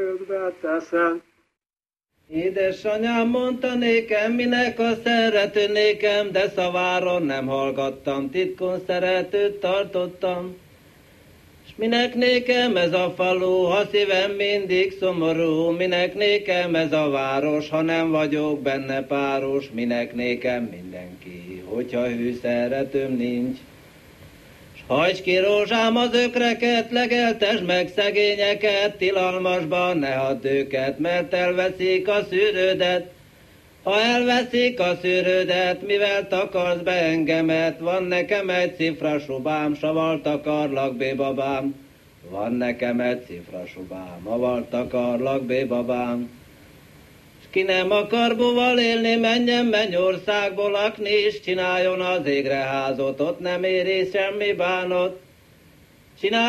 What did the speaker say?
teszem. Édesanyám mondta nékem, minek a szerető nékem, de szaváron nem hallgattam, titkon szeretőt tartottam. S minek nékem ez a falu, ha szívem mindig szomorú, minek nékem ez a város, ha nem vagyok benne páros, minek nékem mindenki, hogyha hű szeretőm nincs. S hajts ki rózsám az ökreket, legeltesd meg szegényeket, tilalmasban ne hadd őket, mert elveszik a szűrődet. Ha elveszik a szűrődet, mivel takarsz be engemet, van nekem egy cifrasubám, saval takarlak, bébabám. Van nekem egy cifrasubám, aval takarlak, bébabám. S ki nem akar buval élni, menjen mennyországból lakni, és csináljon az égre házot, ott nem éri semmi bánot.